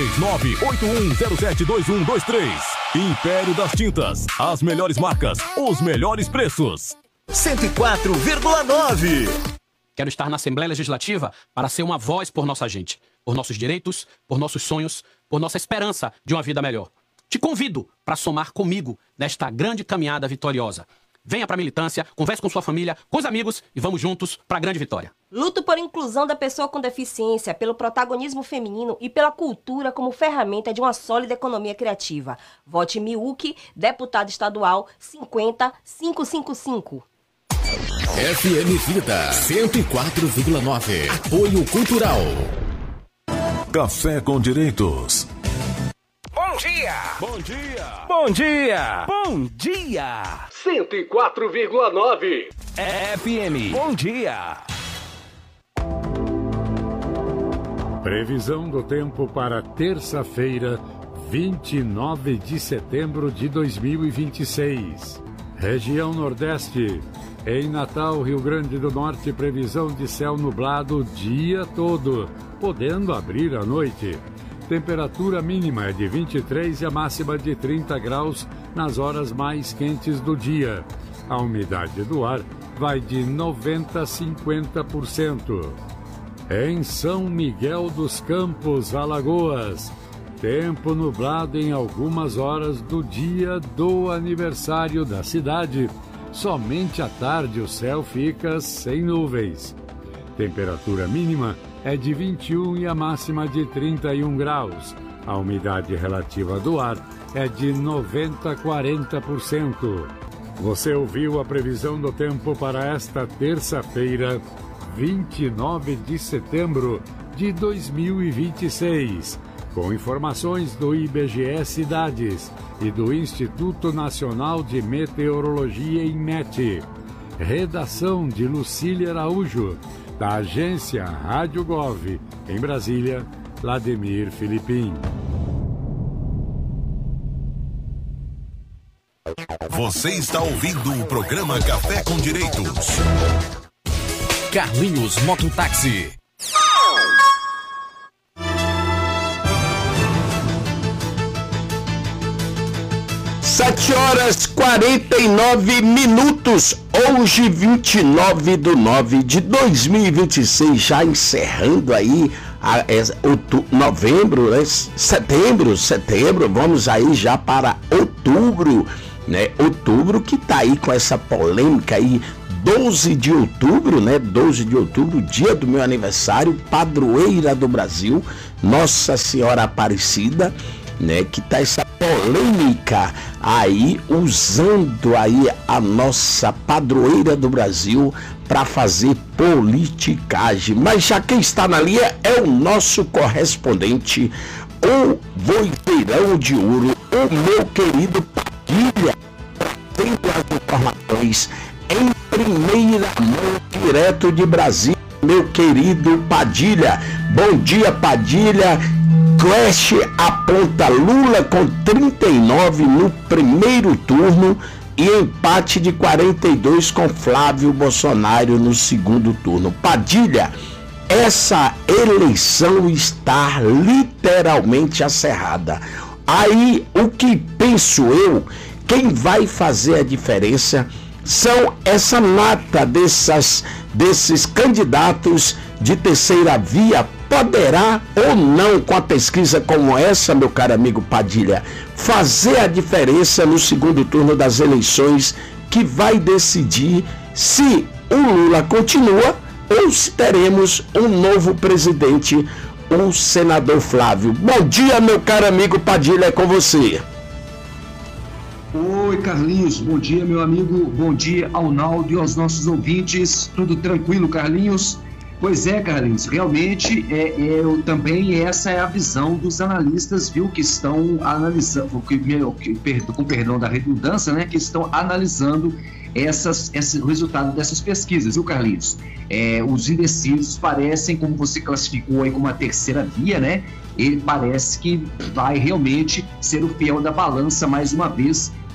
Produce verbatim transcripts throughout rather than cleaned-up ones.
três nove oito um zero sete dois um dois três. Império das Tintas. As melhores marcas, os melhores preços. cento e quatro vírgula nove. Quero estar na Assembleia Legislativa para ser uma voz por nossa gente, por nossos direitos, por nossos sonhos, por nossa esperança de uma vida melhor. Te convido para somar comigo nesta grande caminhada vitoriosa. Venha para a militância, converse com sua família, com os amigos e vamos juntos para a grande vitória. Luto por inclusão da pessoa com deficiência, pelo protagonismo feminino e pela cultura como ferramenta de uma sólida economia criativa. Vote Miúque, deputado estadual cinquenta mil quinhentos e cinquenta e cinco. F M Vida cento e quatro vírgula nove. Apoio Cultural. Café com Direitos. Bom dia! Bom dia! Bom dia! Bom dia! cento e quatro vírgula nove. F M. Bom dia! Previsão do tempo para terça-feira, vinte e nove de setembro de dois mil e vinte e seis. Região Nordeste. Em Natal, Rio Grande do Norte, previsão de céu nublado o dia todo, podendo abrir à noite. Temperatura mínima é de vinte e três e a máxima de trinta graus nas horas mais quentes do dia. A umidade do ar vai de noventa a cinquenta por cento. Em São Miguel dos Campos, Alagoas, tempo nublado em algumas horas do dia do aniversário da cidade. Somente à tarde o céu fica sem nuvens. Temperatura mínima é de vinte e um e a máxima de trinta e um graus. A umidade relativa do ar é de noventa a quarenta por cento. Você ouviu a previsão do tempo para esta terça-feira, vinte e nove de setembro de dois mil e vinte e seis. Com informações do I B G E Cidades e do Instituto Nacional de Meteorologia, INMET. Redação de Lucília Araújo, da agência Rádio Gov. Em Brasília, Vladimir Filipim. Você está ouvindo o programa Café com Direitos. Carlinhos Mototáxi. Sete horas e quarenta e nove minutos, hoje vinte e nove de nove de dois mil e vinte e seis, já encerrando aí a, a, outubro, novembro, né? setembro, setembro, vamos aí já para outubro, né? Outubro que tá aí com essa polêmica aí, doze de outubro, né? doze de outubro, dia do meu aniversário, padroeira do Brasil, Nossa Senhora Aparecida, né, que tá essa polêmica aí, usando aí a nossa padroeira do Brasil para fazer politicagem. Mas já quem está na linha é o nosso correspondente, o Vozeirão de Ouro, o meu querido Padilha, trazendo as informações em primeira mão, direto de Brasília, meu querido Padilha. Bom dia, Padilha. Clash aponta Lula com trinta e nove no primeiro turno e empate de quarenta e dois com Flávio Bolsonaro no segundo turno. Padilha, essa eleição está literalmente acirrada. Aí, o que penso eu, quem vai fazer a diferença são essa nata dessas, desses candidatos de terceira via. Poderá ou não, com a pesquisa como essa, meu caro amigo Padilha, fazer a diferença no segundo turno das eleições, que vai decidir se o Lula continua ou se teremos um novo presidente, o senador Flávio. Bom dia, meu caro amigo Padilha, é com você. Oi, Carlinhos, bom dia, meu amigo, bom dia ao Naldo e aos nossos ouvintes. Tudo tranquilo, Carlinhos? Pois é, Carlinhos, realmente é, é, eu, também essa é a visão dos analistas, viu, que estão analisando, que, que, com perdão da redundância, né, que estão analisando essas, esse resultado dessas pesquisas, viu, Carlinhos? É, os indecisos parecem, como você classificou aí como a terceira via, né, ele parece que vai realmente ser o fiel da balança mais uma vez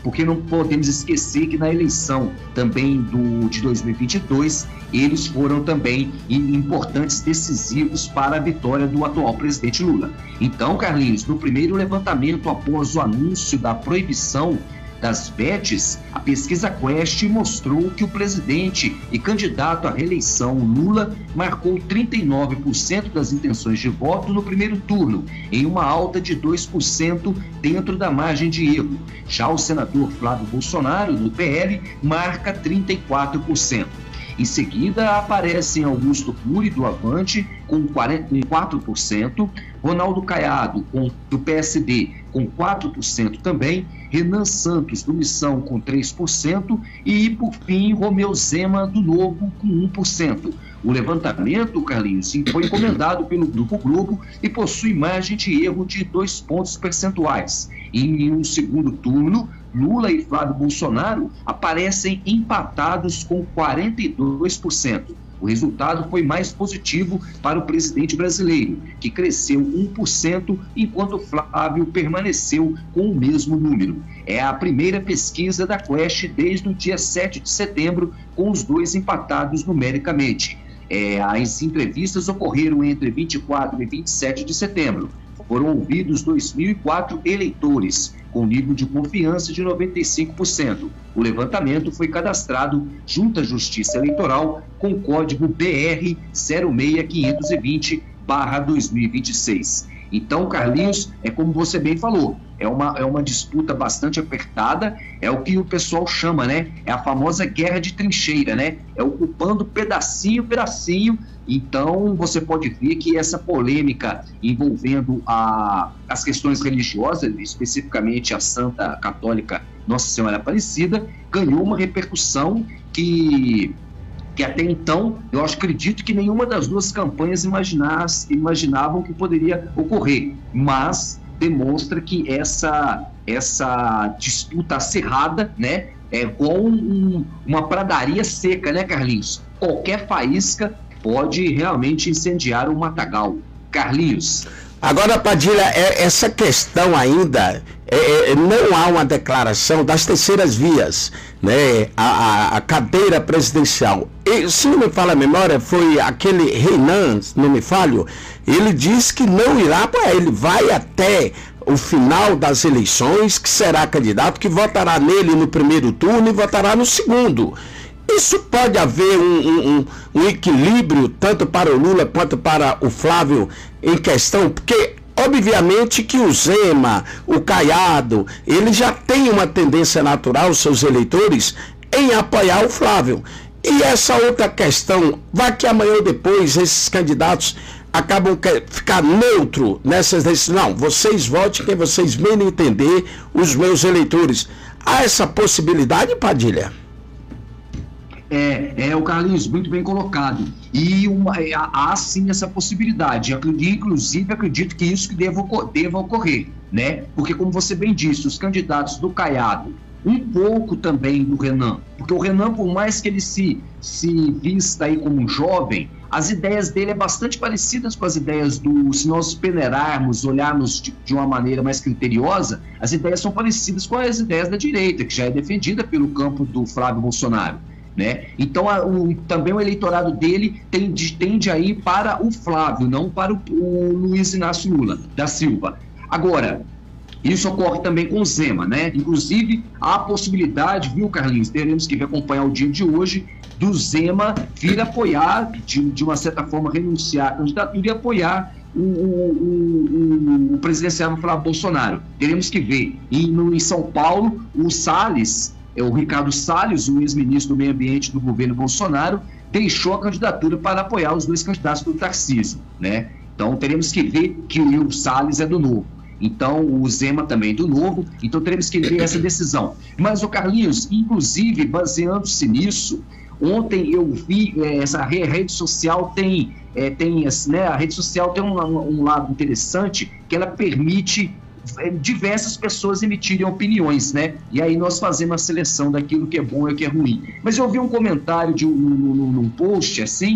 porque não podemos esquecer que na eleição também do, de dois mil e vinte e dois, eles foram também importantes, decisivos para a vitória do atual presidente Lula. Então, Carlinhos, no primeiro levantamento após o anúncio da proibição das bets, a pesquisa Quest mostrou que o presidente e candidato à reeleição Lula marcou trinta e nove por cento das intenções de voto no primeiro turno, em uma alta de dois por cento dentro da margem de erro. Já o senador Flávio Bolsonaro, do P L, marca trinta e quatro por cento. Em seguida, aparecem Augusto Cury, do Avante, com quatro por cento, Ronaldo Caiado, com, do P S D, com quatro por cento também, Renan Santos, do Missão, com três por cento e, por fim, Romeu Zema, do Novo, com um por cento. O levantamento, Carlinhos, foi encomendado pelo Grupo Globo e possui margem de erro de dois pontos percentuais. Em um segundo turno, Lula e Flávio Bolsonaro aparecem empatados com quarenta e dois por cento. O resultado foi mais positivo para o presidente brasileiro, que cresceu um por cento, enquanto Flávio permaneceu com o mesmo número. É a primeira pesquisa da Quest desde o dia sete de setembro, com os dois empatados numericamente. É, as entrevistas ocorreram entre vinte e quatro e vinte e sete de setembro. Foram ouvidos dois mil e quatro eleitores, com nível de confiança de noventa e cinco por cento. O levantamento foi cadastrado junto à Justiça Eleitoral com código B R zero seis quinhentos e vinte barra dois mil e vinte e seis. Então, Carlinhos, é como você bem falou, é uma, é uma disputa bastante apertada, é o que o pessoal chama, né? É a famosa guerra de trincheira, né? É ocupando pedacinho, pedacinho. Então, você pode ver que essa polêmica envolvendo a, as questões religiosas, especificamente a Santa Católica Nossa Senhora Aparecida, ganhou uma repercussão que... que até então, eu acredito que nenhuma das duas campanhas imaginavam que poderia ocorrer, mas demonstra que essa, essa disputa acirrada, né, é igual um, uma pradaria seca, né, Carlinhos? Qualquer faísca pode realmente incendiar o matagal. Carlinhos. Agora, Padilha, essa questão ainda, é, não há uma declaração das terceiras vias, né, a, a cadeira presidencial. E, se não me falha a memória, foi aquele Renan, não me falho, ele disse que não irá para ele, vai até o final das eleições, que será candidato, que votará nele no primeiro turno e votará no segundo. Isso pode haver um, um, um equilíbrio tanto para o Lula quanto para o Flávio em questão, porque obviamente que o Zema, o Caiado, ele já tem uma tendência natural, seus eleitores, em apoiar o Flávio. E essa outra questão, vai que amanhã ou depois esses candidatos acabam que ficar neutro nessas decisões. Não, vocês votem quem vocês bem entender, os meus eleitores. Há essa possibilidade, Padilha? É, é, o Carlinhos, muito bem colocado. E uma, há sim essa possibilidade. Eu, inclusive, acredito que isso que deva, deva ocorrer, né? Porque, como você bem disse, os candidatos do Caiado, um pouco também do Renan, porque o Renan, por mais que ele se, se vista aí como um jovem, as ideias dele é bastante parecidas com as ideias do, se nós peneirarmos, olharmos de, de uma maneira mais criteriosa, as ideias são parecidas com as ideias da direita, que já é defendida pelo campo do Flávio Bolsonaro. Né? Então a, o, também o eleitorado dele tende, tende a ir para o Flávio, não para o, o Luiz Inácio Lula da Silva. Agora, isso ocorre também com o Zema, né? Inclusive há a possibilidade, viu, Carlinhos, teremos que acompanhar o dia de hoje, do Zema vir apoiar, de, de uma certa forma renunciar à candidatura e apoiar o, o, o, o presidenciável Flávio Bolsonaro. Teremos que ver. E no, em São Paulo, o Salles, é o Ricardo Salles, o ex-ministro do Meio Ambiente do governo Bolsonaro, deixou a candidatura para apoiar os dois candidatos do Tarcísio, né? Então teremos que ver que o Salles é do Novo. Então o Zema também é do Novo. Então teremos que ver essa decisão. Mas o Carlinhos, inclusive, baseando-se nisso, ontem eu vi é, essa rede social tem, é, tem né, a rede social tem um, um lado interessante que ela permite diversas pessoas emitirem opiniões, né? E aí nós fazemos a seleção daquilo que é bom e o que é ruim. Mas eu vi um comentário de um, num, num post, assim,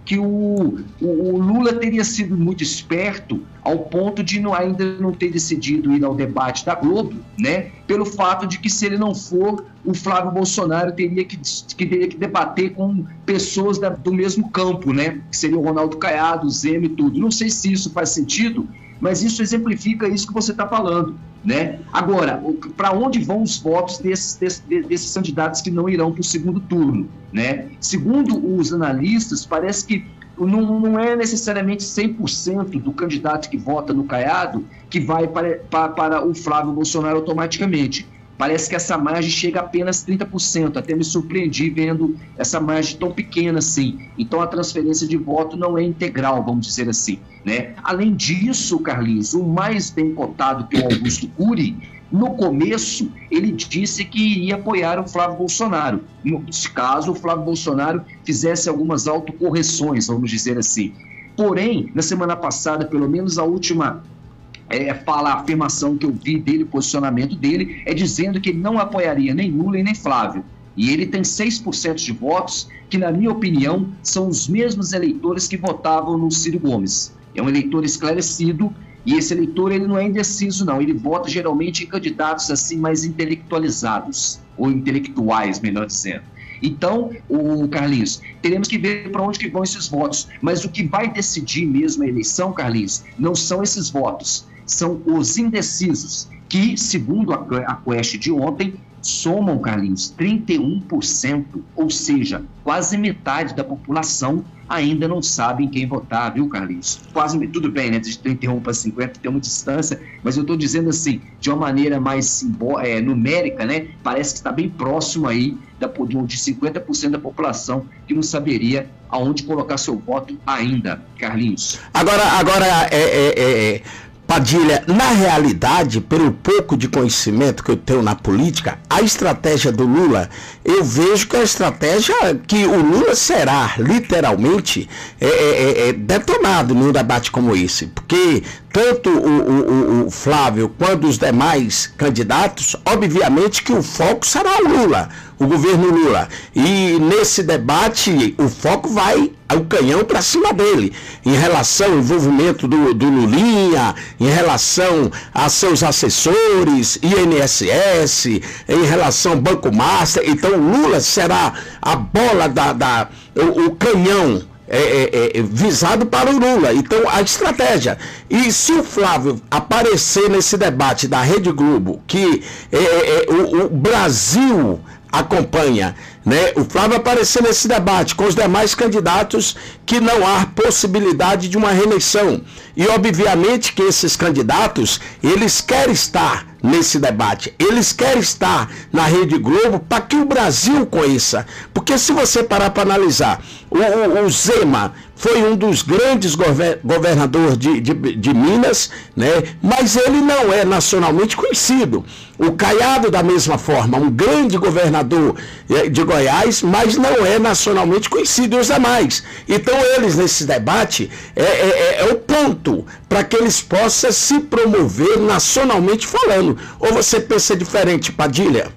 que o, o, o Lula teria sido muito esperto ao ponto de não, ainda não ter decidido ir ao debate da Globo, né? Pelo fato de que, se ele não for, o Flávio Bolsonaro teria que, que, teria que debater com pessoas da, do mesmo campo, né? Que seria o Ronaldo Caiado, o Zema e tudo. Não sei se isso faz sentido, mas isso exemplifica isso que você está falando, né? Agora, para onde vão os votos desses, desses, desses candidatos que não irão para o segundo turno, né? Segundo os analistas, parece que não, não é necessariamente cem por cento do candidato que vota no Caiado que vai para, para, para o Flávio Bolsonaro automaticamente. Parece que essa margem chega a apenas trinta por cento. Até me surpreendi vendo essa margem tão pequena assim. Então a transferência de voto não é integral, vamos dizer assim, né? Além disso, Carlinhos, o mais bem cotado, que é o Augusto Cury, no começo ele disse que iria apoiar o Flávio Bolsonaro, no caso o Flávio Bolsonaro fizesse algumas autocorreções, vamos dizer assim. Porém, na semana passada, pelo menos a última É, fala, a afirmação que eu vi dele, o posicionamento dele, é dizendo que ele não apoiaria nem Lula e nem Flávio. E ele tem seis por cento de votos, que, na minha opinião, são os mesmos eleitores que votavam no Ciro Gomes. É um eleitor esclarecido, e esse eleitor ele não é indeciso, não. Ele vota geralmente em candidatos assim mais intelectualizados, ou intelectuais, melhor dizendo. Então, o Carlinhos, teremos que ver para onde que vão esses votos. Mas o que vai decidir mesmo a eleição, Carlinhos, não são esses votos, são os indecisos, que, segundo a Quest de ontem, somam, Carlinhos, trinta e um por cento, ou seja, quase metade da população ainda não sabe em quem votar, viu, Carlinhos? Quase, tudo bem, né, de trinta e um para cinquenta tem uma distância, mas eu estou dizendo assim, de uma maneira mais simbó- é, numérica, né, parece que está bem próximo aí da, de cinquenta por cento da população que não saberia aonde colocar seu voto ainda, Carlinhos. Agora, agora é... é, é... Padilha, na realidade, pelo pouco de conhecimento que eu tenho na política, a estratégia do Lula, eu vejo que a estratégia que o Lula será, literalmente, é, é, é detonado num debate como esse, porque tanto o, o, o Flávio quanto os demais candidatos, obviamente que o foco será o Lula, o governo Lula, e nesse debate o foco vai o canhão para cima dele, em relação ao envolvimento do, do Lulinha, em relação a seus assessores, I N S S, em relação ao Banco Master. Então Lula será a bola, da, da o, o canhão é, é, é, visado para o Lula. Então a estratégia, e se o Flávio aparecer nesse debate da Rede Globo, que é, é, o, o Brasil acompanha, né? O Flávio aparecer nesse debate com os demais candidatos, que não há possibilidade de uma reeleição. E obviamente que esses candidatos, eles querem estar nesse debate, eles querem estar na Rede Globo para que o Brasil conheça. Porque se você parar para analisar, o, o, o Zema foi um dos grandes gover- governadores de, de, de Minas, né? Mas ele não é nacionalmente conhecido. O Caiado, da mesma forma, um grande governador de Goiás, mas não é nacionalmente conhecido, e os demais. Então eles, nesse debate, é, é, é o ponto para que eles possam se promover nacionalmente falando. Ou você pensa diferente, Padilha?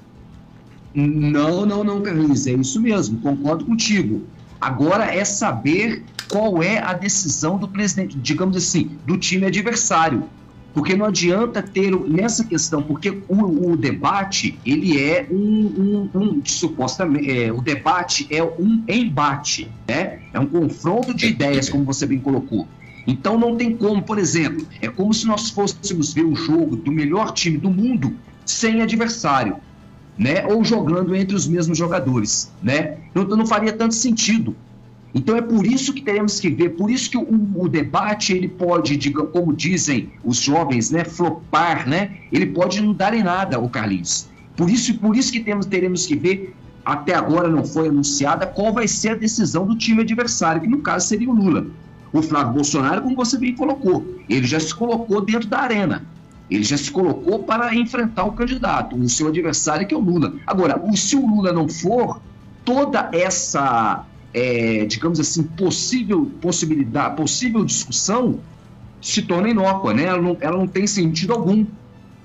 Não, não, não, Carlinhos, é isso mesmo, concordo contigo. Agora é saber qual é a decisão do presidente, digamos assim, do time adversário. Porque não adianta ter nessa questão, porque o, o debate, ele é um, um, um supostamente, é, o debate é um embate, né? É um confronto de ideias, como você bem colocou. Então não tem como, por exemplo, é como se nós fôssemos ver o jogo do melhor time do mundo sem adversário, né? Ou jogando entre os mesmos jogadores, né? Não, não faria tanto sentido. Então é por isso que teremos que ver, por isso que o, o debate, ele pode, diga, como dizem os jovens, né, flopar, né? Ele pode não dar em nada, o Carlinhos. Por isso, por isso que temos, teremos que ver, até agora não foi anunciada, qual vai ser a decisão do time adversário, que no caso seria o Lula. O Flávio Bolsonaro, como você bem colocou, ele já se colocou dentro da arena. Ele já se colocou para enfrentar o candidato, o seu adversário, que é o Lula. Agora, se o Lula não for, toda essa... É, digamos assim, possível possibilidade, possível discussão se torna inócua, né? Ela não, ela não tem sentido algum.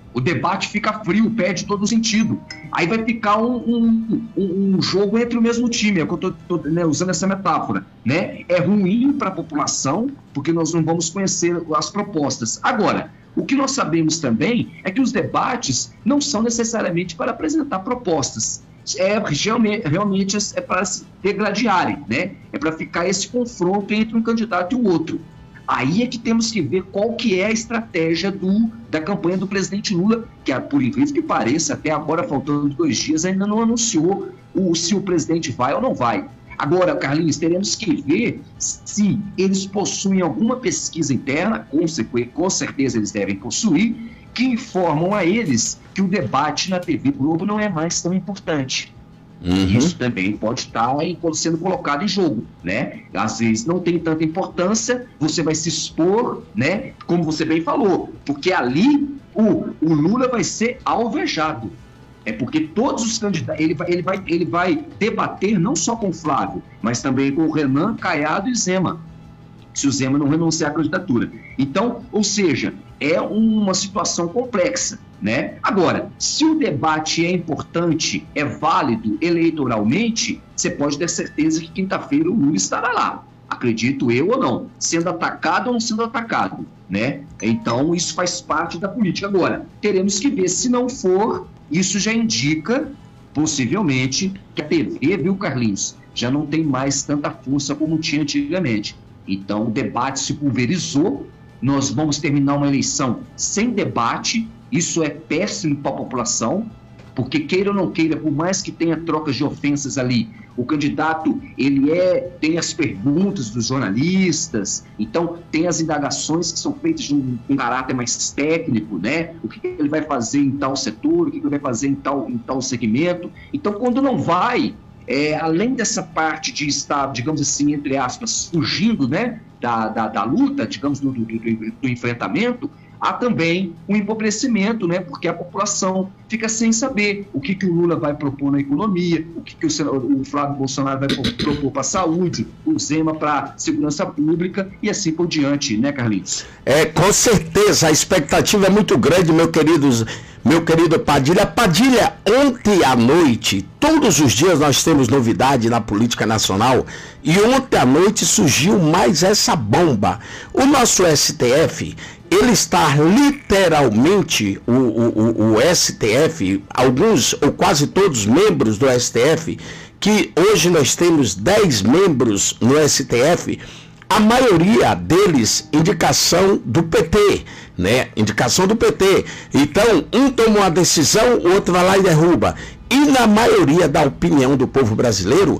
O debate fica frio, perde todo o sentido. Aí vai ficar um, um, um, um jogo entre o mesmo time, é que eu estou né, usando essa metáfora. Né? É ruim para a população, porque nós não vamos conhecer as propostas. Agora, o que nós sabemos também é que os debates não são necessariamente para apresentar propostas. É, realmente, realmente é para se degladiarem, né? É para ficar esse confronto entre um candidato e o outro. Aí é que temos que ver qual que é a estratégia do, da campanha do presidente Lula, que, por incrível que pareça, até agora, faltando dois dias, ainda não anunciou o, se o presidente vai ou não vai. Agora, Carlinhos, teremos que ver se eles possuem alguma pesquisa interna, com, com certeza eles devem possuir, que informam a eles que o debate na T V Globo não é mais tão importante. Uhum. Isso também pode estar sendo colocado em jogo, né? Às vezes não tem tanta importância, você vai se expor, né? Como você bem falou, porque ali o, o Lula vai ser alvejado. É porque todos os candidatos, ele vai, ele, vai, ele vai debater não só com o Flávio, mas também com o Renan, Caiado e Zema, se o Zema não renunciar à candidatura. Então, ou seja, é uma situação complexa, né? Agora, se o debate é importante, é válido eleitoralmente, você pode ter certeza que quinta-feira o Lula estará lá, acredito eu ou não, sendo atacado ou não sendo atacado, né? Então, isso faz parte da política. Agora, teremos que ver, se não for, isso já indica, possivelmente, que a T V, viu, Carlinhos, já não tem mais tanta força como tinha antigamente. Então, o debate se pulverizou, nós vamos terminar uma eleição sem debate, isso é péssimo para a população, porque queira ou não queira, por mais que tenha trocas de ofensas ali, o candidato, ele é, tem as perguntas dos jornalistas, então tem as indagações que são feitas de um, um caráter mais técnico, né? O que ele vai fazer em tal setor, o que ele vai fazer em tal, em tal segmento. Então, quando não vai, é, além dessa parte de estar, digamos assim, entre aspas, fugindo, né, da, da, da luta, digamos, do, do, do, do enfrentamento, há também um empobrecimento, né? Porque a população fica sem saber o que, que o Lula vai propor na economia, o que, que o, senador, o Flávio Bolsonaro vai propor para a saúde, o Zema para a segurança pública e assim por diante, né, Carlinhos? É, com certeza, a expectativa é muito grande, meu querido, meu querido Padilha. Padilha, ontem à noite, todos os dias nós temos novidade na política nacional, e ontem à noite surgiu mais essa bomba. O nosso S T F, ele está literalmente, o, o, o S T F, alguns ou quase todos os membros do S T F, que hoje nós temos dez membros no S T F, a maioria deles indicação do P T, né? Indicação do P T. Então, um toma uma decisão, o outro vai lá e derruba. E na maioria da opinião do povo brasileiro,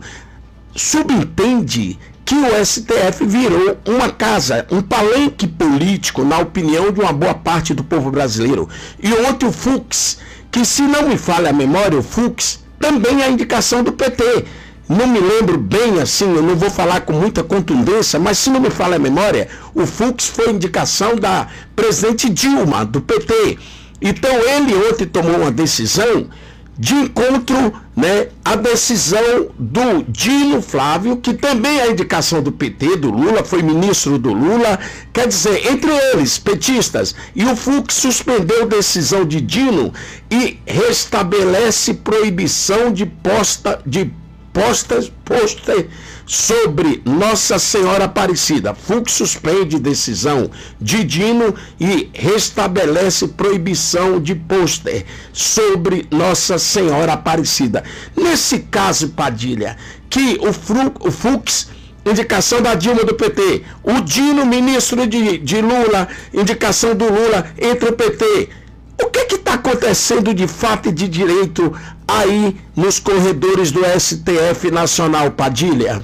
subentende que o S T F virou uma casa, um palanque político, na opinião de uma boa parte do povo brasileiro. E ontem o Fux, que se não me falha a memória, o Fux também é a indicação do P T. Não me lembro bem assim, eu não vou falar com muita contundência, mas se não me falha a memória, o Fux foi indicação da presidente Dilma, do P T. Então ele ontem tomou uma decisão de encontro, né, a decisão do Dino Flávio, que também é a indicação do P T, do Lula, foi ministro do Lula, quer dizer, entre eles, petistas, e o Fux suspendeu a decisão de Dino e restabelece proibição de posta, de postas, pôster sobre Nossa Senhora Aparecida. Fux suspende decisão de Dino e restabelece proibição de pôster sobre Nossa Senhora Aparecida. Nesse caso, Padilha, que o, Fru, o Fux, indicação da Dilma do P T, o Dino, ministro de, de Lula, indicação do Lula entre o P T, o que está acontecendo de fato e de direito aí nos corredores do S T F nacional, Padilha?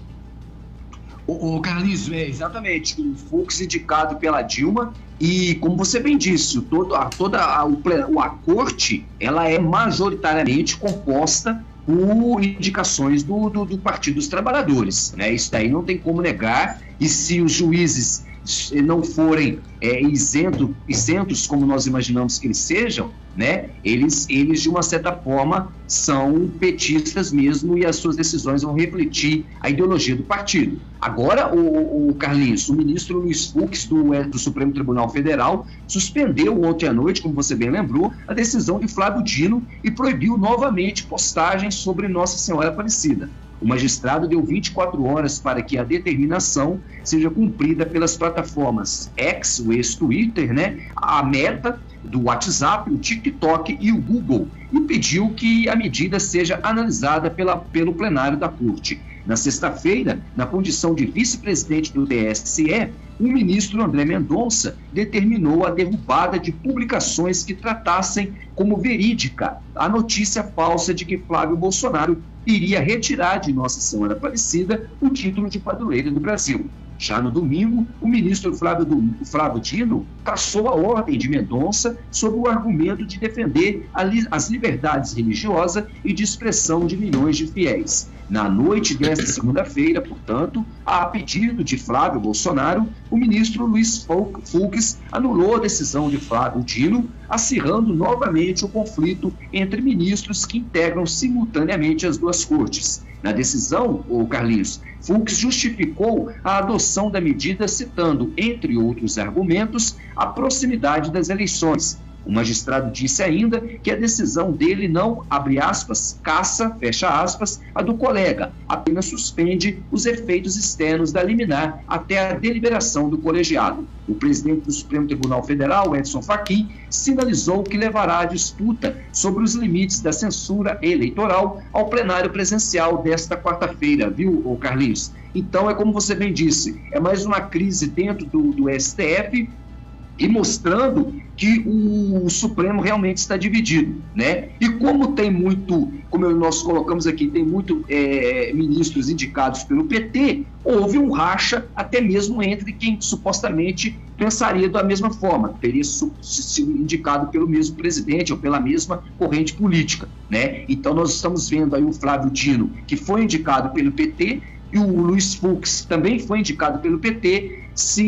O, o Carlinhos, é exatamente, o Fux indicado pela Dilma, e como você bem disse, todo, a, toda a, o, a corte, ela é majoritariamente composta por indicações do, do, do Partido dos Trabalhadores, né? Isso daí não tem como negar, e se os juízes não forem é, isento, isentos como nós imaginamos que eles sejam, né, eles, eles de uma certa forma são petistas mesmo e as suas decisões vão refletir a ideologia do partido. Agora, o, o Carlinhos, o ministro Luiz Fux do, do Supremo Tribunal Federal suspendeu ontem à noite, como você bem lembrou, a decisão de Flávio Dino e proibiu novamente postagens sobre Nossa Senhora Aparecida. O magistrado deu vinte e quatro horas para que a determinação seja cumprida pelas plataformas X, o ex-Twitter, né, a Meta, do WhatsApp, o TikTok e o Google, e pediu que a medida seja analisada pela, pelo plenário da Corte. Na sexta-feira, na condição de vice-presidente do T S E, o ministro André Mendonça determinou a derrubada de publicações que tratassem como verídica a notícia falsa de que Flávio Bolsonaro iria retirar de Nossa Senhora Aparecida o título de padroeira do Brasil. Já no domingo, o ministro Flávio, do, Flávio Dino cassou a ordem de Mendonça sob o argumento de defender a, as liberdades religiosas e de expressão de milhões de fiéis. Na noite desta segunda-feira, portanto, a pedido de Flávio Bolsonaro, o ministro Luiz Fux anulou a decisão de Flávio Dino, acirrando novamente o conflito entre ministros que integram simultaneamente as duas cortes. Na decisão, o Carlinhos, Fux justificou a adoção da medida citando, entre outros argumentos, a proximidade das eleições. O magistrado disse ainda que a decisão dele não, abre aspas, caça, fecha aspas, a do colega, apenas suspende os efeitos externos da liminar até a deliberação do colegiado. O presidente do Supremo Tribunal Federal, Edson Fachin, sinalizou que levará a disputa sobre os limites da censura eleitoral ao plenário presencial desta quarta-feira, viu, Carlinhos? Então, é como você bem disse, é mais uma crise dentro do, do S T F, e mostrando que o Supremo realmente está dividido, né? E como tem muito, como nós colocamos aqui, tem muito é, ministros indicados pelo P T, houve um racha até mesmo entre quem supostamente pensaria da mesma forma, teria sido indicado pelo mesmo presidente ou pela mesma corrente política, né? Então nós estamos vendo aí o Flávio Dino, que foi indicado pelo P T, e o Luiz Fux também foi indicado pelo P T,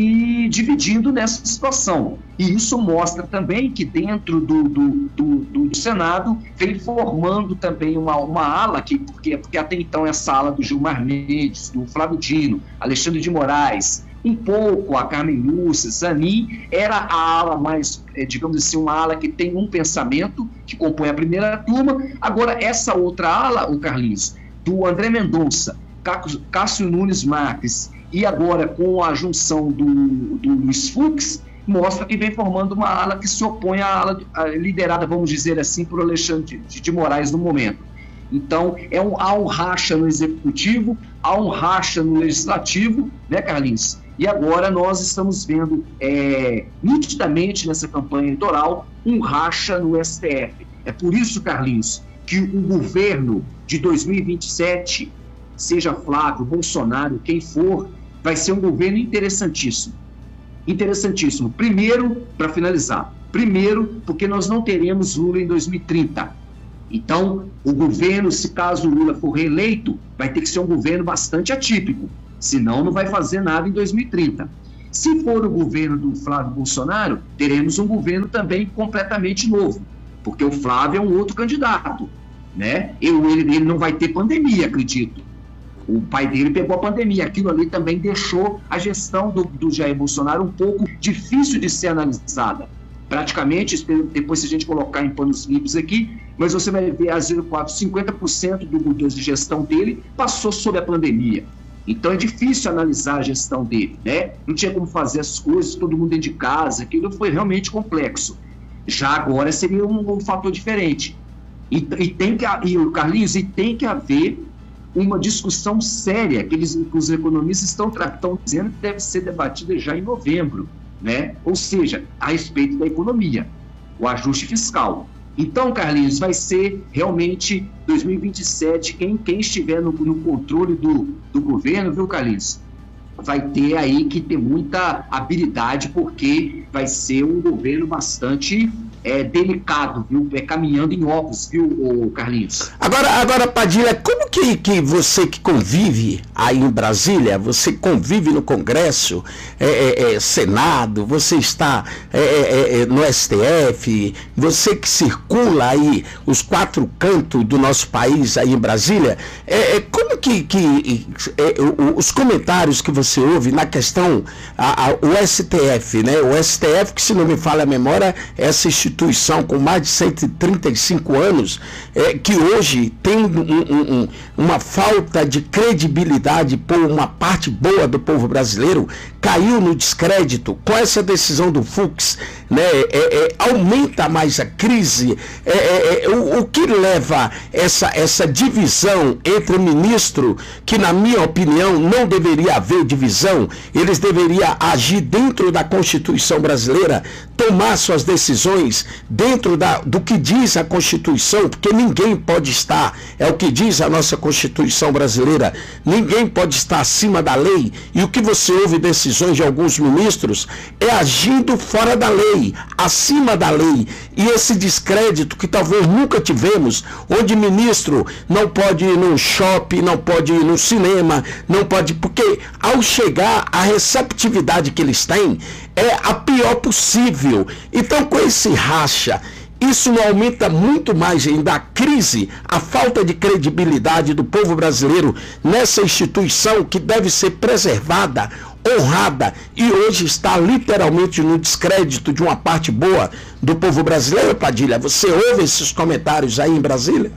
se dividindo nessa situação. E isso mostra também que dentro do, do, do, do Senado vem formando também uma, uma ala, que, porque, porque até então essa ala do Gilmar Mendes, do Flávio Dino, Alexandre de Moraes, um pouco a Carmen Lúcia, Zanin, era a ala mais, digamos assim, uma ala que tem um pensamento, que compõe a primeira turma. Agora essa outra ala, o Carlinhos, do André Mendonça, Cássio Nunes Marques, e agora com a junção do, do Luiz Fux, mostra que vem formando uma ala que se opõe à ala liderada, vamos dizer assim, por Alexandre de, de Moraes no momento. Então, é um, há um racha no Executivo, há um racha no Legislativo, né, Carlinhos? E agora nós estamos vendo é, nitidamente nessa campanha eleitoral um racha no S T F. É por isso, Carlinhos, que o governo de dois mil e vinte e sete, seja Flávio, Bolsonaro, quem for, vai ser um governo interessantíssimo. Interessantíssimo. Primeiro, para finalizar, primeiro, porque nós não teremos Lula em dois mil e trinta. Então, o governo, se caso Lula for reeleito, vai ter que ser um governo bastante atípico, senão não vai fazer nada em dois mil e trinta. Se for o governo do Flávio Bolsonaro, teremos um governo também completamente novo, porque o Flávio é um outro candidato, né? Eu, ele, ele não vai ter pandemia, acredito. O pai dele pegou a pandemia. Aquilo ali também deixou a gestão do, do Jair Bolsonaro um pouco difícil de ser analisada. Praticamente, depois se a gente colocar em panos limpos aqui, mas você vai ver, às vezes, cinquenta por cento do, do de gestão dele passou sob a pandemia. Então é difícil analisar a gestão dele, né? Não tinha como fazer as coisas, todo mundo dentro de casa, aquilo foi realmente complexo. Já agora seria um, um fator diferente. E, e tem que, e, Carlinhos, e tem que haver uma discussão séria que, eles, que os economistas estão, estão dizendo que deve ser debatida já em novembro, né? Ou seja, a respeito da economia, o ajuste fiscal. Então, Carlinhos, vai ser realmente dois mil e vinte e sete, quem, quem estiver no, no controle do, do governo, viu, Carlinhos, vai ter aí que ter muita habilidade, porque vai ser um governo bastante é delicado, viu? É caminhando em ovos, viu, ô Carlinhos? Agora, agora, Padilha, como que, que você que convive aí em Brasília, você convive no Congresso, é, é, é, Senado, você está é, é, é, no S T F, você que circula aí os quatro cantos do nosso país aí em Brasília, é, é, como que, que é, os comentários que você ouve na questão, a, a, o S T F, né? O S T F, que se não me falha a memória, é essa instituição com mais de cento e trinta e cinco anos, é, que hoje tem um, um, um, uma falta de credibilidade por uma parte boa do povo brasileiro, caiu no descrédito com essa decisão do Fux, né? É, é, aumenta mais a crise. É, é, é, o, o que leva essa, essa divisão entre o ministro, que na minha opinião não deveria haver divisão, eles deveriam agir dentro da Constituição brasileira, tomar suas decisões dentro da, do que diz a Constituição, porque ninguém pode estar, é o que diz a nossa Constituição brasileira, ninguém pode estar acima da lei, e o que você ouve decisões de alguns ministros é agindo fora da lei, acima da lei, e esse descrédito que talvez nunca tivemos, onde ministro não pode ir num shopping, não pode ir no cinema, não pode, porque ao chegar a receptividade que eles têm é a pior possível. Então, com esse racha, isso não aumenta muito mais ainda a crise, a falta de credibilidade do povo brasileiro nessa instituição que deve ser preservada, honrada, e hoje está literalmente no descrédito de uma parte boa do povo brasileiro. Padilha, você ouve esses comentários aí em Brasília?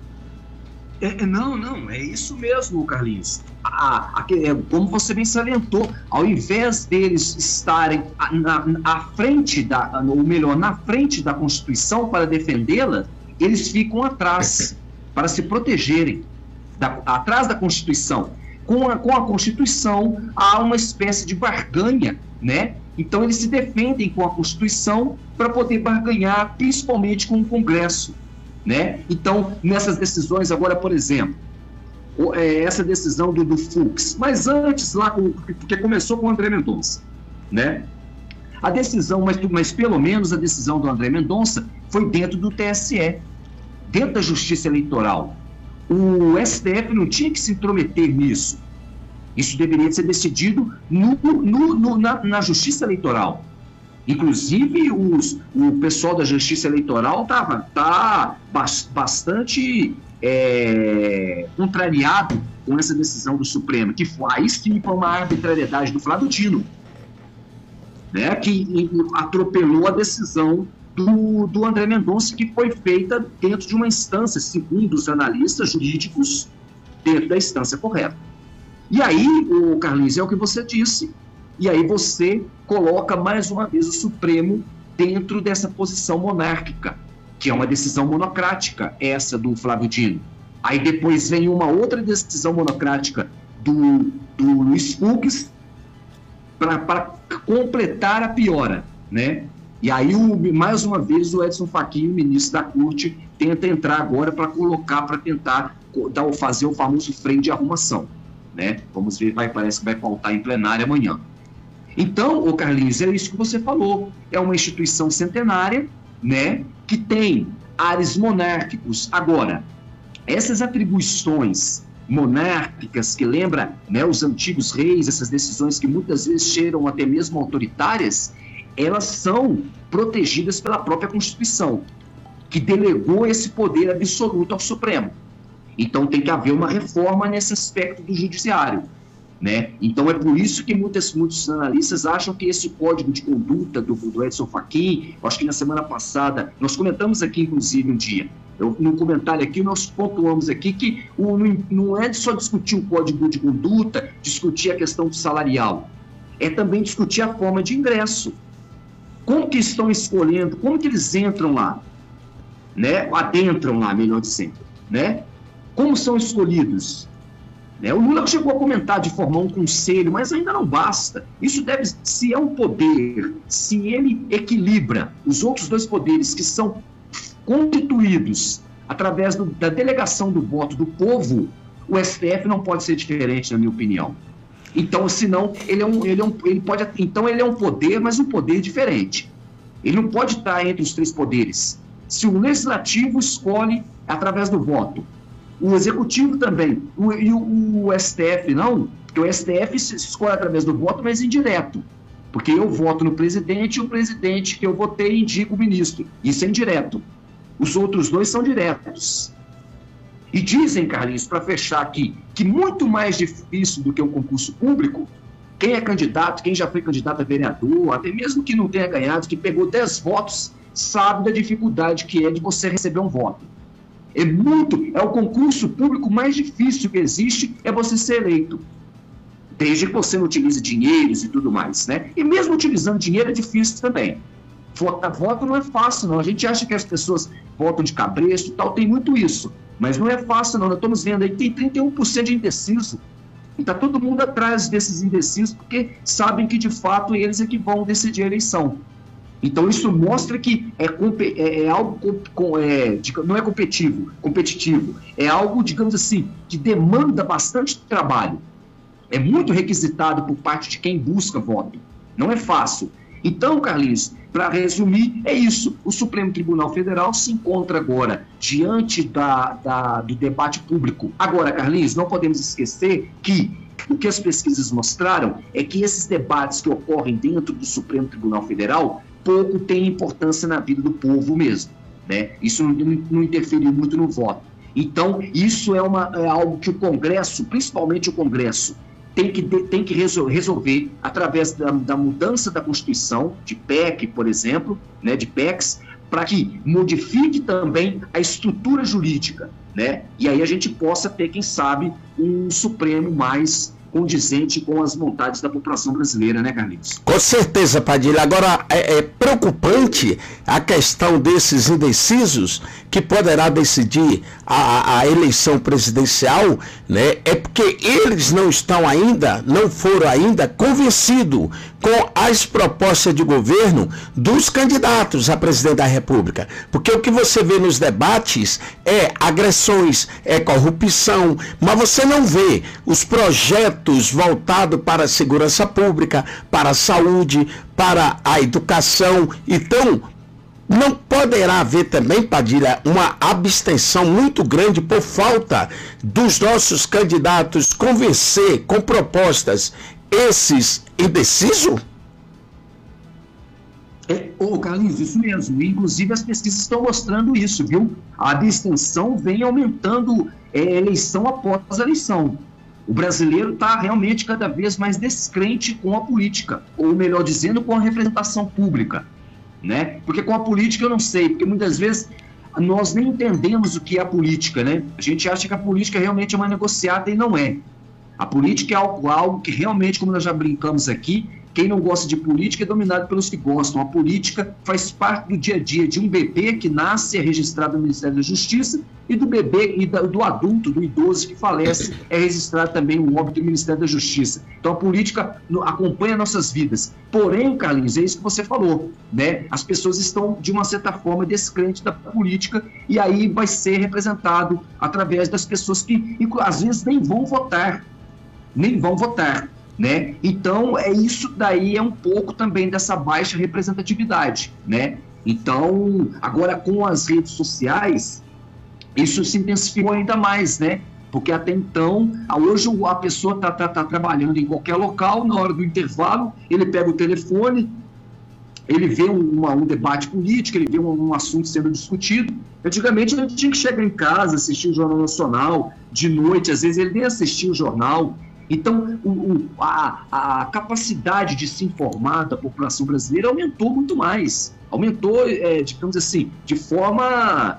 É, não, não, é isso mesmo, Carlinhos. A, a, é, como você bem salientou, ao invés deles estarem na, à frente, da, ou melhor, na frente da Constituição para defendê-la, eles ficam atrás, para se protegerem, da, atrás da Constituição. Com a, com a Constituição há uma espécie de barganha, né? Então eles se defendem com a Constituição para poder barganhar, principalmente com o Congresso, né? Então, nessas decisões agora, por exemplo, essa decisão do, do Fux, mas antes lá, porque começou com o André Mendonça, né? A decisão, mas, mas pelo menos a decisão do André Mendonça foi dentro do T S E, dentro da Justiça Eleitoral. O S T F não tinha que se intrometer nisso. Isso deveria ser decidido no, no, no, na, na Justiça Eleitoral. Inclusive, os, o pessoal da Justiça Eleitoral está tá bastante é, contrariado com essa decisão do Supremo, que foi, aí sim foi uma arbitrariedade do Flávio Dino, né, que atropelou a decisão do, do André Mendonça, que foi feita dentro de uma instância, segundo os analistas jurídicos, dentro da instância correta. E aí, o Carlinhos, é o que você disse, e aí você coloca mais uma vez o Supremo dentro dessa posição monárquica, que é uma decisão monocrática, essa do Flávio Dino. Aí depois vem uma outra decisão monocrática do, do Luiz Fux para completar a piora, né? E aí, o, mais uma vez, o Edson Fachin, o ministro da Corte, tenta entrar agora para colocar, para tentar dar, fazer o famoso freio de arrumação, né? Vamos ver, vai, parece que vai pautar em plenária amanhã. Então, ô Carlinhos, é isso que você falou. É uma instituição centenária, né, que tem ares monárquicos. Agora, essas atribuições monárquicas que lembra, né, os antigos reis, essas decisões que muitas vezes cheiram até mesmo autoritárias, elas são protegidas pela própria Constituição, que delegou esse poder absoluto ao Supremo. Então tem que haver uma reforma nesse aspecto do judiciário, né? Então é por isso que muitas, muitos analistas acham que esse código de conduta do, do Edson Fachin, acho que na semana passada, nós comentamos aqui inclusive um dia, eu, no comentário aqui nós pontuamos aqui que o, não, não é só discutir o código de conduta, discutir a questão do salarial, é também discutir a forma de ingresso. Como que estão escolhendo, como que eles entram lá, né? Adentram lá, melhor dizendo, né? Como são escolhidos? Né? O Lula chegou a comentar de formar um conselho, mas ainda não basta. Isso deve, se é um poder, se ele equilibra os outros dois poderes que são constituídos através do, da delegação do voto do povo, o S T F não pode ser diferente, na minha opinião. Então, senão, ele é um, ele é um, ele pode, então ele é um poder, mas um poder diferente. Ele não pode estar entre os três poderes. Se o legislativo escolhe através do voto, o executivo também, o, e o, o S T F não, porque o S T F se escolhe através do voto, mas indireto. Porque eu voto no presidente e o presidente que eu votei indica o ministro. Isso é indireto. Os outros dois são diretos. E dizem, Carlinhos, para fechar aqui, que muito mais difícil do que um concurso público, quem é candidato, quem já foi candidato a vereador, até mesmo que não tenha ganhado, que pegou dez votos, sabe da dificuldade que é de você receber um voto. É muito, é o concurso público mais difícil que existe, é você ser eleito. Desde que você não utilize dinheiros e tudo mais, né? E mesmo utilizando dinheiro é difícil também. Votar voto não é fácil, não. A gente acha que as pessoas votam de cabresto e tal, tem muito isso. Mas não é fácil, não. Nós estamos vendo aí que tem trinta e um por cento de indeciso. E está todo mundo atrás desses indecisos, porque sabem que, de fato, eles é que vão decidir a eleição. Então, isso mostra que é, é, é algo, com, é, não é competitivo, competitivo, é algo, digamos assim, que demanda bastante trabalho. É muito requisitado por parte de quem busca voto. Não é fácil. Então, Carlinhos, para resumir, é isso. O Supremo Tribunal Federal se encontra agora diante da, da, do debate público. Agora, Carlinhos, não podemos esquecer que o que as pesquisas mostraram é que esses debates que ocorrem dentro do Supremo Tribunal Federal pouco têm importância na vida do povo mesmo, né? Isso não, não interfere muito no voto. Então, isso é, uma, é algo que o Congresso, principalmente o Congresso, tem que, tem que resolver através da, da mudança da Constituição, de P E C, por exemplo, né, de P E Cs, para que modifique também a estrutura jurídica, né? E aí a gente possa ter, quem sabe, um Supremo mais condizente com as vontades da população brasileira, né, Carlinhos? Com certeza, Padilha. Agora, é, é preocupante a questão desses indecisos que poderá decidir a, a eleição presidencial, né? É porque eles não estão ainda, não foram ainda convencidos com as propostas de governo dos candidatos a presidente da República. Porque o que você vê nos debates é agressões, é corrupção, mas você não vê os projetos voltados para a segurança pública, para a saúde, para a educação. Então, não poderá haver também, Padilha, uma abstenção muito grande por falta dos nossos candidatos convencer com propostas esses indecisos? É, ô, Carlinhos, isso mesmo. Inclusive, as pesquisas estão mostrando isso, viu? A abstenção vem aumentando é, eleição após eleição. O brasileiro está realmente cada vez mais descrente com a política, ou melhor dizendo, com a representação pública, né? Porque com a política eu não sei, porque muitas vezes nós nem entendemos o que é a política, né? A gente acha que a política realmente é uma negociata e não é. A política é algo, algo que realmente, como nós já brincamos aqui, quem não gosta de política é dominado pelos que gostam. A política faz parte do dia a dia de um bebê que nasce, é registrado no Ministério da Justiça, e do bebê e do adulto, do idoso que falece, é registrado também o óbito do Ministério da Justiça. Então a política acompanha nossas vidas. Porém, Carlinhos, é isso que você falou, né? As pessoas estão, de uma certa forma, descrentes da política, e aí vai ser representado através das pessoas que, às vezes, nem vão votar. Nem vão votar. Né? Então, é isso daí é um pouco também dessa baixa representatividade, né? Então, agora com as redes sociais, isso se intensificou ainda mais, né? Porque até então, hoje a pessoa está tá, tá trabalhando em qualquer local, na hora do intervalo, ele pega o telefone, ele vê um, um debate político, ele vê um, um assunto sendo discutido. Antigamente, a gente tinha que chegar em casa, assistir o Jornal Nacional, de noite, às vezes ele nem assistia o jornal. Então, o, o, a, a capacidade de se informar da população brasileira aumentou muito mais. Aumentou, é, digamos assim, de forma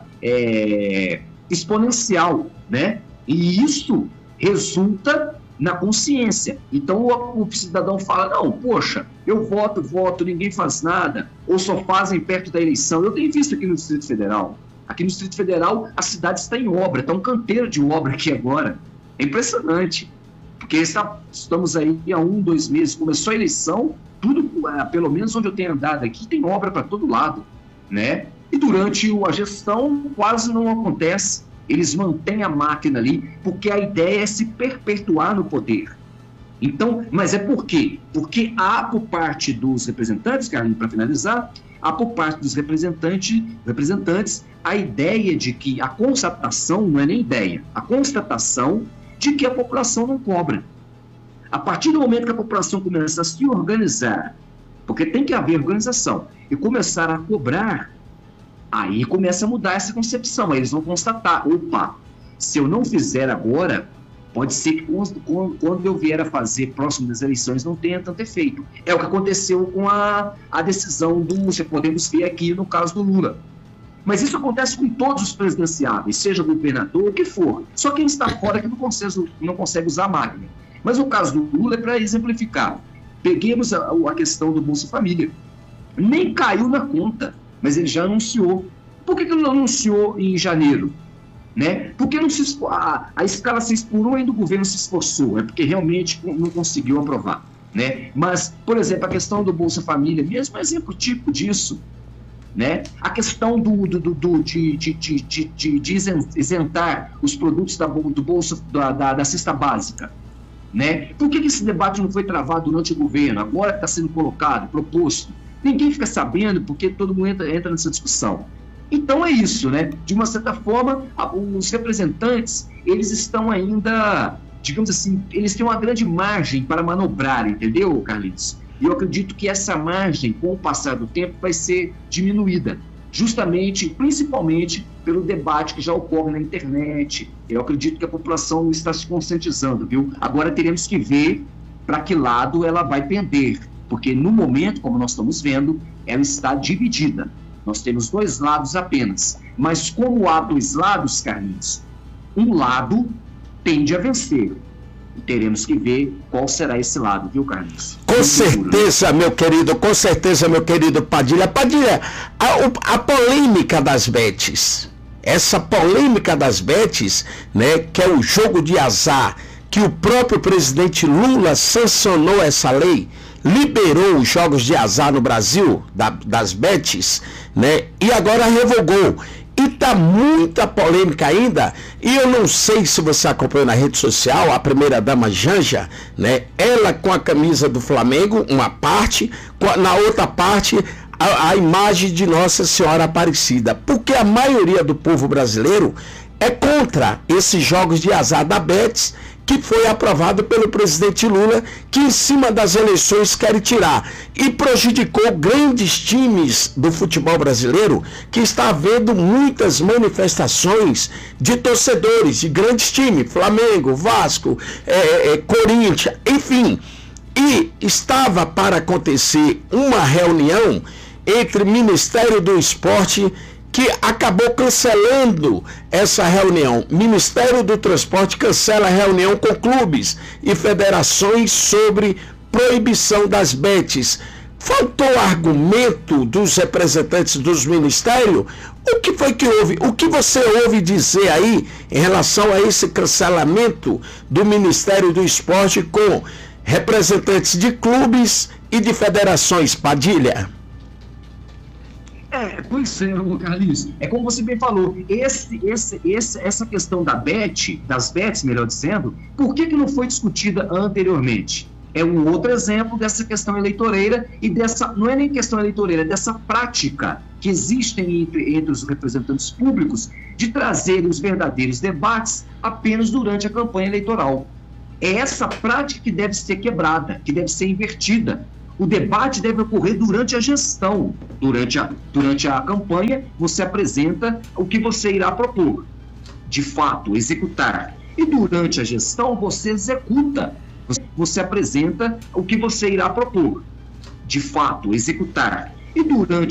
é, exponencial, né? E isso resulta na consciência. Então, o, o cidadão fala, não, poxa, eu voto, voto, ninguém faz nada, ou só fazem perto da eleição. Eu tenho visto aqui no Distrito Federal. Aqui no Distrito Federal, a cidade está em obra, está um canteiro de obra aqui agora. É impressionante. Porque está, estamos aí há um, dois meses, começou a eleição, tudo, pelo menos onde eu tenho andado aqui, tem obra para todo lado, né? E durante a gestão quase não acontece, eles mantêm a máquina ali, porque a ideia é se perpetuar no poder. Então, mas é por quê? Porque há por parte dos representantes, Carlinhos, para finalizar, há por parte dos representantes, representantes a ideia de que a constatação, não é nem ideia, a constatação de que a população não cobra. A partir do momento que a população começa a se organizar, porque tem que haver organização, e começar a cobrar, aí começa a mudar essa concepção. Aí eles vão constatar, opa, se eu não fizer agora, pode ser que quando eu vier a fazer próximo das eleições não tenha tanto efeito. É o que aconteceu com a, a decisão do, você podemos ver aqui no caso do Lula. Mas isso acontece com todos os presidenciáveis, seja governador, o que for. Só quem está fora que não consegue, não consegue usar a máquina. Mas o caso do Lula é para exemplificar. Peguemos a, a questão do Bolsa Família. Nem caiu na conta, mas ele já anunciou. Por que, que ele não anunciou em janeiro? Né? Porque não se, a, a escala se expurou e ainda o governo se esforçou. É porque realmente não conseguiu aprovar. Né? Mas, por exemplo, a questão do Bolsa Família, mesmo exemplo típico disso. Né? A questão do, do, do, do, de, de, de, de, de isentar os produtos da, do bolsa, da, da, da cesta básica. Né? Por que, que esse debate não foi travado durante o governo? Agora está sendo colocado, proposto. Ninguém fica sabendo porque todo mundo entra, entra nessa discussão. Então é isso, né? De uma certa forma, os representantes, eles estão ainda, digamos assim, eles têm uma grande margem para manobrar, entendeu, Carlinhos? E eu acredito que essa margem, com o passar do tempo, vai ser diminuída. Justamente, principalmente, pelo debate que já ocorre na internet. Eu acredito que a população está se conscientizando, viu? Agora teremos que ver para que lado ela vai pender. Porque no momento, como nós estamos vendo, ela está dividida. Nós temos dois lados apenas. Mas como há dois lados, Carlinhos, um lado tende a vencer. E teremos que ver qual será esse lado, viu, Carlinhos? Com certeza, meu querido, com certeza, meu querido Padilha. Padilha, a, a polêmica das bets, essa polêmica das bets, né, que é o jogo de azar, que o próprio presidente Lula sancionou essa lei, liberou os jogos de azar no Brasil, da, das bets, né, e agora revogou. E tá muita polêmica ainda, e eu não sei se você acompanhou na rede social, a primeira-dama Janja, né, ela com a camisa do Flamengo, uma parte, na outra parte, a, a imagem de Nossa Senhora Aparecida, porque a maioria do povo brasileiro é contra esses jogos de azar da Betis, que foi aprovado pelo presidente Lula, que em cima das eleições quer tirar, e prejudicou grandes times do futebol brasileiro, que está havendo muitas manifestações de torcedores de grandes times, Flamengo, Vasco, é, é, Corinthians, enfim. E estava para acontecer uma reunião entre o Ministério do Esporte, que acabou cancelando essa reunião. Ministério do Transporte cancela a reunião com clubes e federações sobre proibição das bets. Faltou argumento dos representantes dos ministérios? O que foi que houve? O que você ouve dizer aí em relação a esse cancelamento do Ministério do Esporte com representantes de clubes e de federações, Padilha? É, pois é, Carlinhos, é como você bem falou, esse, esse, esse, essa questão da bet, das bets, melhor dizendo, por que, que não foi discutida anteriormente? É um outro exemplo dessa questão eleitoreira e dessa, não é nem questão eleitoreira, é dessa prática que existem entre, entre os representantes públicos de trazerem os verdadeiros debates apenas durante a campanha eleitoral. É essa prática que deve ser quebrada, que deve ser invertida. O debate deve ocorrer durante a gestão. Durante a, durante a campanha, você apresenta o que você irá propor, de fato, executar. E durante a gestão, você executa. Você, você apresenta o que você irá propor, de fato, executar. E durante